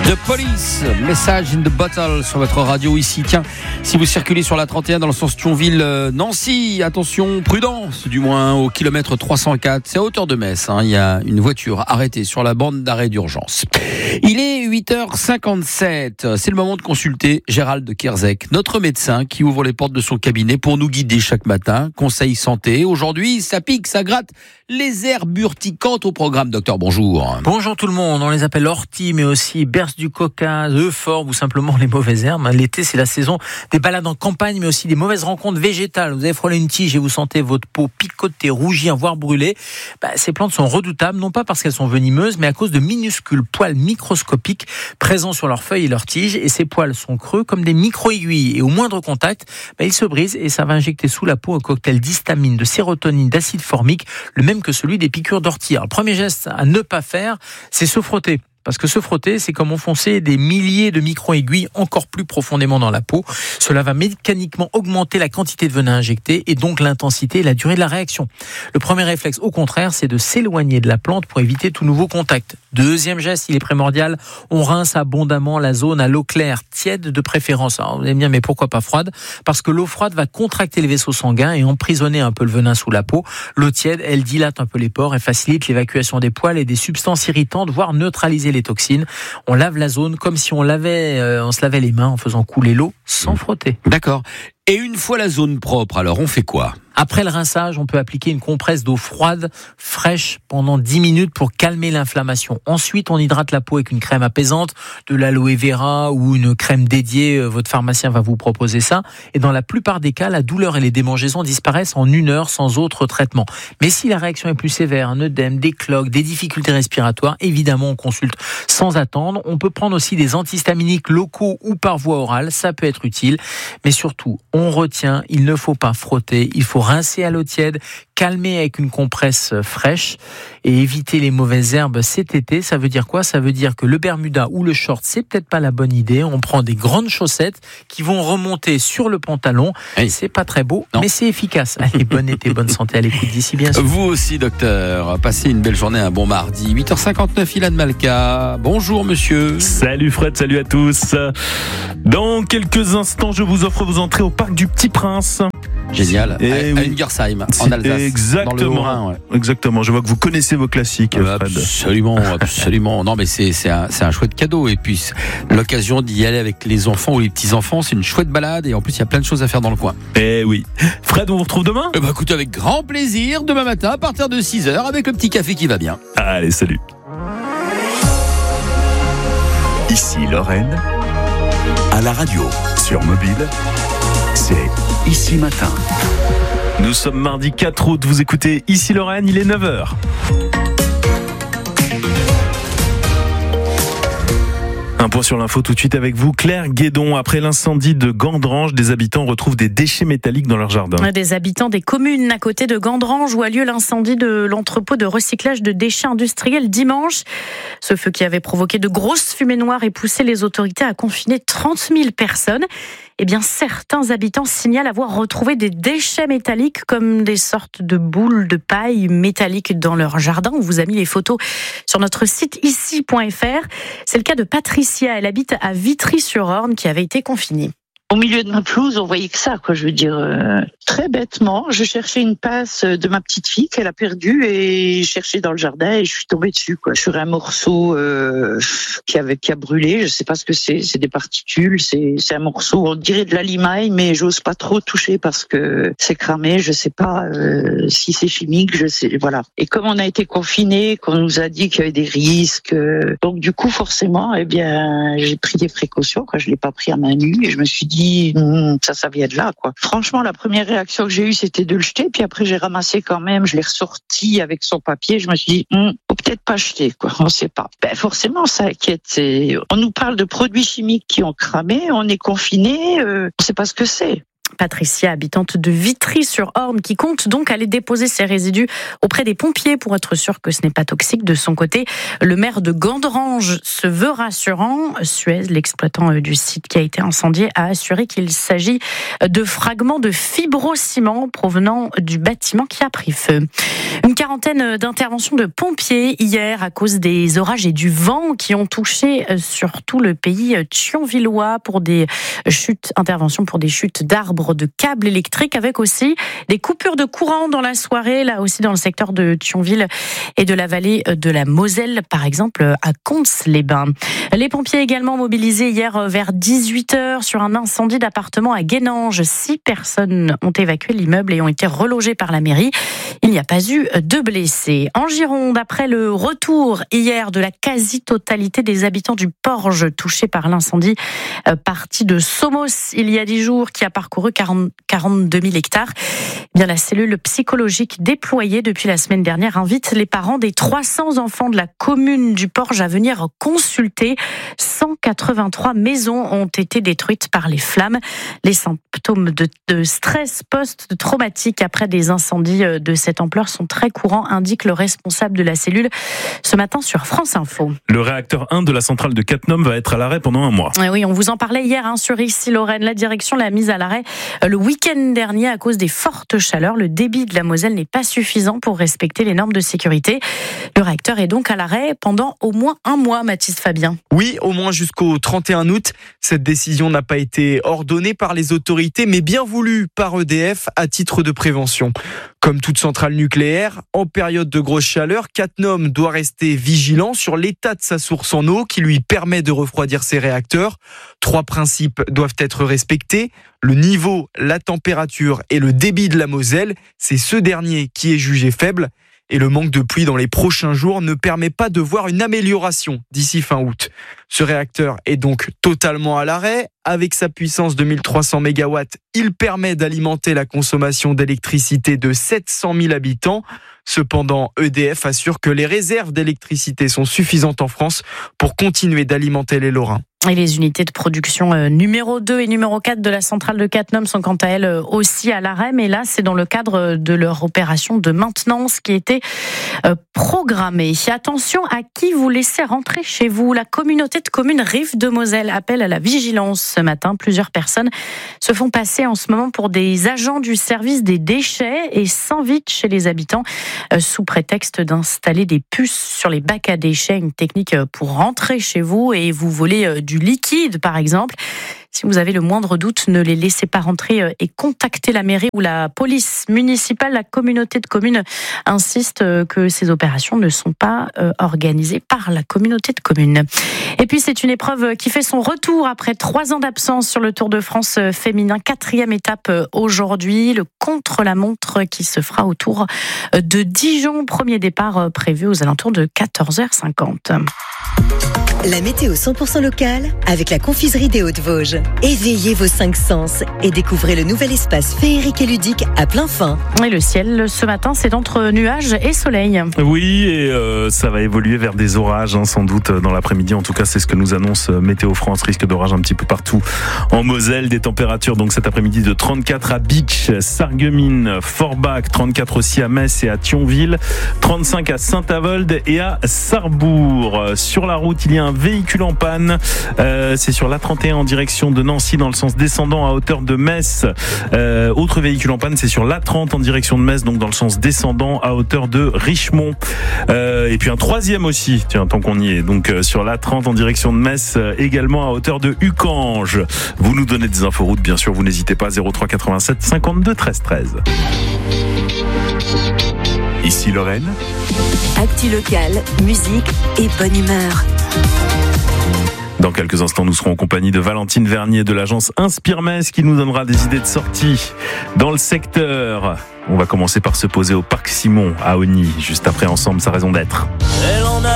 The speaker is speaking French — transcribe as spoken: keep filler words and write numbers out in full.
The Police, Message in the Bottle sur votre radio ici. Tiens, si vous circulez sur la trente et un dans le sens Thionville-Nancy, attention, prudence, du moins au kilomètre trois cent quatre, c'est à hauteur de Metz. Hein, il y a une voiture arrêtée sur la bande d'arrêt d'urgence. Il est huit heures cinquante-sept, c'est le moment de consulter Gérald de Kerzec, notre médecin qui ouvre les portes de son cabinet pour nous guider chaque matin. Conseil santé, aujourd'hui ça pique, ça gratte, les herbes urticantes au programme. Docteur, bonjour. Bonjour tout le monde, on les appelle orties mais aussi berce du coca, euphorbes ou simplement les mauvaises herbes. L'été, c'est la saison des balades en campagne, mais aussi des mauvaises rencontres végétales. Vous avez frôlé une tige et vous sentez votre peau picoter, rougir, voire brûler. Bah, ces plantes sont redoutables, non pas parce qu'elles sont venimeuses, mais à cause de minuscules poils microscopiques présents sur leurs feuilles et leurs tiges. Et ces poils sont creux comme des micro-aiguilles. Et au moindre contact, bah, ils se brisent et ça va injecter sous la peau un cocktail d'histamine, de sérotonine, d'acide formique, le même que celui des piqûres d'ortie. Alors, le premier geste à ne pas faire, c'est se frotter. Parce que se frotter, c'est comme enfoncer des milliers de micro-aiguilles encore plus profondément dans la peau. Cela va mécaniquement augmenter la quantité de venin injecté et donc l'intensité et la durée de la réaction. Le premier réflexe, au contraire, c'est de s'éloigner de la plante pour éviter tout nouveau contact. Deuxième geste, il est primordial, on rince abondamment la zone à l'eau claire, tiède de préférence. Alors vous allez me dire, mais pourquoi pas froide ? Parce que l'eau froide va contracter les vaisseaux sanguins et emprisonner un peu le venin sous la peau. L'eau tiède, elle dilate un peu les pores et facilite l'évacuation des poils et des substances irritantes, voire neutraliser les toxines. On lave la zone comme si on lavait, euh, on se lavait les mains en faisant couler l'eau sans frotter. D'accord. Et une fois la zone propre, alors on fait quoi ? Après le rinçage, on peut appliquer une compresse d'eau froide, fraîche, pendant dix minutes pour calmer l'inflammation. Ensuite, on hydrate la peau avec une crème apaisante, de l'aloe vera ou une crème dédiée. Votre pharmacien va vous proposer ça. Et dans la plupart des cas, la douleur et les démangeaisons disparaissent en une heure sans autre traitement. Mais si la réaction est plus sévère, un œdème, des cloques, des difficultés respiratoires, évidemment, on consulte sans attendre. On peut prendre aussi des antihistaminiques locaux ou par voie orale. Ça peut être utile. Mais surtout, on retient, il ne faut pas frotter, il faut rincer à l'eau tiède, calmer avec une compresse fraîche et éviter les mauvaises herbes cet été. Ça veut dire quoi ? Ça veut dire que le bermuda ou le short, c'est peut-être pas la bonne idée. On prend des grandes chaussettes qui vont remonter sur le pantalon. Hey. C'est pas très beau, non. Mais c'est efficace. Allez, bon été, bonne santé à l'écoute d'ici bien sûr. Vous aussi, docteur. Passez une belle journée, un bon mardi. huit heures cinquante-neuf, Ilan Malka. Bonjour, monsieur. Salut Fred, salut à tous. Dans quelques instants, je vous offre vos entrées au parc du Petit Prince. Génial. Et à, oui. à Ingersheim, en Alsace. Exactement. Dans le Haut-Rhin, ouais. Exactement. Je vois que vous connaissez vos classiques, euh, Fred. Absolument, absolument. Non, mais c'est, c'est, un, c'est un chouette cadeau. Et puis, l'occasion d'y aller avec les enfants ou les petits-enfants, c'est une chouette balade. Et en plus, il y a plein de choses à faire dans le coin. Eh oui. Fred, on vous retrouve demain ? Eh ben, écoutez, avec grand plaisir, demain matin, à partir de six heures, avec le petit café qui va bien. Allez, salut. Ici Lorraine, à la radio, sur mobile, c'est Ici Matin. Nous sommes mardi quatre août, vous écoutez Ici Lorraine, il est neuf heures. Un point sur l'info tout de suite avec vous, Claire Guédon. Après l'incendie de Gandrange, des habitants retrouvent des déchets métalliques dans leur jardin. Des habitants des communes à côté de Gandrange où a lieu l'incendie de l'entrepôt de recyclage de déchets industriels dimanche. Ce feu qui avait provoqué de grosses fumées noires et poussé les autorités à confiner trente mille personnes. Eh bien, certains habitants signalent avoir retrouvé des déchets métalliques comme des sortes de boules de paille métalliques dans leur jardin. On vous a mis les photos sur notre site ici point f r. C'est le cas de Patricia. Elle habite à Vitry-sur-Orne qui avait été confinée. Au milieu de ma pelouse, on voyait que ça, quoi. Je veux dire, euh, très bêtement, je cherchais une passe de ma petite fille qu'elle a perdue et je cherchais dans le jardin et je suis tombée dessus, quoi. Sur un morceau euh, qui avait qui a brûlé. Je sais pas ce que c'est. C'est des particules. C'est c'est un morceau. On dirait de la limaille, mais j'ose pas trop toucher parce que c'est cramé. Je sais pas euh, si c'est chimique. Je sais, voilà. Et comme on a été confinés, qu'on nous a dit qu'il y avait des risques, euh, donc du coup, forcément, eh bien, j'ai pris des précautions. Quoi. Je l'ai pas pris à main nue et je me suis dit ça, ça vient de là, quoi. Franchement, la première réaction que j'ai eue, c'était de le jeter. Puis après, j'ai ramassé quand même. Je l'ai ressorti avec son papier. Je me suis dit, hm, faut peut-être pas jeter, quoi. On sait pas. Ben, forcément, ça inquiète. C'est... On nous parle de produits chimiques qui ont cramé. On est confinés. Euh, on sait pas ce que c'est. Patricia, habitante de Vitry-sur-Orne, qui compte donc aller déposer ses résidus auprès des pompiers pour être sûr que ce n'est pas toxique. De son côté, le maire de Gandrange se veut rassurant. Suez, l'exploitant du site qui a été incendié, a assuré qu'il s'agit de fragments de fibrociment provenant du bâtiment qui a pris feu. Une quarantaine d'interventions de pompiers hier à cause des orages et du vent qui ont touché surtout le pays thionvillois pour des chutes, interventions pour des chutes d'arbres, de câbles électriques, avec aussi des coupures de courant dans la soirée, là aussi dans le secteur de Thionville et de la vallée de la Moselle, par exemple à Cons-les-Bains. Les pompiers également mobilisés hier vers dix-huit heures sur un incendie d'appartement à Guénange. Six personnes ont évacué l'immeuble et ont été relogées par la mairie. Il n'y a pas eu de blessés. En Gironde, après le retour hier de la quasi-totalité des habitants du Porge touchés par l'incendie parti de Somos il y a dix jours, qui a parcouru quarante-deux mille hectares. Bien, la cellule psychologique déployée depuis la semaine dernière invite les parents des trois cents enfants de la commune du Porge à venir consulter. cent quatre-vingt-trois maisons ont été détruites par les flammes. Les symptômes de, de stress post-traumatique après des incendies de cette ampleur sont très courants, indique le responsable de la cellule ce matin sur France Info. Le réacteur un de la centrale de Cattenom va être à l'arrêt pendant un mois. Oui, on vous en parlait hier hein, sur Issy-Lorraine. La direction l'a mise à l'arrêt le week-end dernier à cause des fortes chaleurs. Le débit de la Moselle n'est pas suffisant pour respecter les normes de sécurité. Le réacteur est donc à l'arrêt pendant au moins un mois, Mathis Fabien. Oui, au moins jusqu'au trente et un août. Cette décision n'a pas été ordonnée par les autorités, mais bien voulue par E D F à titre de prévention. Comme toute centrale nucléaire, en période de grosse chaleur, Cattenom doit rester vigilant sur l'état de sa source en eau qui lui permet de refroidir ses réacteurs. Trois principes doivent être respectés. Le niveau, la température et le débit de la Moselle, c'est ce dernier qui est jugé faible. Et le manque de pluie dans les prochains jours ne permet pas de voir une amélioration d'ici fin août. Ce réacteur est donc totalement à l'arrêt. Avec sa puissance de mille trois cents mégawatts, il permet d'alimenter la consommation d'électricité de sept cent mille habitants. Cependant, E D F assure que les réserves d'électricité sont suffisantes en France pour continuer d'alimenter les Lorrains. Et les unités de production numéro deux et numéro quatre de la centrale de Cattenom sont quant à elles aussi à l'arrêt, mais là c'est dans le cadre de leur opération de maintenance qui était programmée. Attention à qui vous laissez rentrer chez vous. La communauté de communes Rive de Moselle appelle à la vigilance ce matin. Plusieurs personnes se font passer en ce moment pour des agents du service des déchets et s'invitent chez les habitants sous prétexte d'installer des puces sur les bacs à déchets, une technique pour rentrer chez vous et vous voler du liquide par exemple. Si vous avez le moindre doute, ne les laissez pas rentrer et contactez la mairie ou la police municipale. La communauté de communes insiste que ces opérations ne sont pas organisées par la communauté de communes. Et puis c'est une épreuve qui fait son retour après trois ans d'absence sur le Tour de France féminin. Quatrième étape aujourd'hui, le contre-la-montre qui se fera autour de Dijon. Premier départ prévu aux alentours de quatorze heures cinquante. La météo cent pour cent locale avec la confiserie des Hauts-de-Vosges. Éveillez vos cinq sens et découvrez le nouvel espace féerique et ludique à plein fin. Et le ciel ce matin, c'est entre nuages et soleil. Oui, et euh, ça va évoluer vers des orages, hein, sans doute dans l'après-midi. En tout cas, c'est ce que nous annonce Météo France. Risque d'orage un petit peu partout en Moselle. Des températures donc cet après-midi de trente-quatre à Bitche, Sarreguemines, Forbach, trente-quatre aussi à Metz et à Thionville, trente-cinq à Saint-Avold et à Sarrebourg. Sur la route, il y a un véhicule en panne. Euh, c'est sur l'A trente et un en direction de Nancy dans le sens descendant à hauteur de Metz. Euh, autre véhicule en panne, c'est sur l'A trente en direction de Metz, donc dans le sens descendant à hauteur de Richemont. Euh, et puis un troisième aussi, tiens, tant qu'on y est, donc euh, sur l'A trente en direction de Metz, euh, également à hauteur de Ucange. Vous nous donnez des infos routes, bien sûr, vous n'hésitez pas, zéro trois quatre-vingt-sept cinquante-deux treize treize. Ici Lorraine. Actu local, musique et bonne humeur. Dans quelques instants, nous serons en compagnie de Valentine Vernier de l'agence Inspire Metz qui nous donnera des idées de sortie dans le secteur. On va commencer par se poser au Parc Simon à Ogny, juste après Ensemble, sa raison d'être.